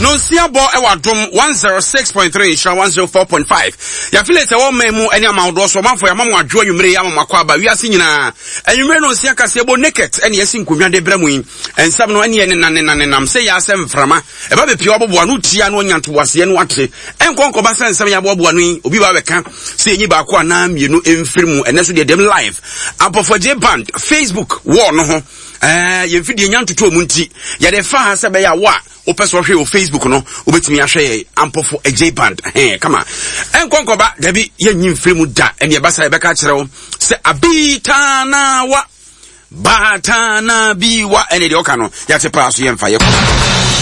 no sia bo e wadom 106.3 sha 104.5 ya feel say one memu eni amawdo so manfo ya mamu adwo anwumre ya mamakwa aba wiase nyina anwumre no sia kase bo naked eni yesi nkonwa de bramu yi ensam no eni ene nam say ya asem frama e ba be pie obobo no tia no nyanto wase no ate enkonko ba sensem ya bobo no yi obi ba beka say enyi ba ko na mienu emfirimu ene so de dem live apofo J Band Facebook wo no ho yemfidi nyantoto omunti ya de fa ha se be ya wa opeso hwe o Facebook no obetimi ahwe ampofo J Band kama enkonkoba dabi yenyi mfirimu da ene basa ebeka kire wo se abitana wa batana biwa ene de oka no ya te pa so yemfa ye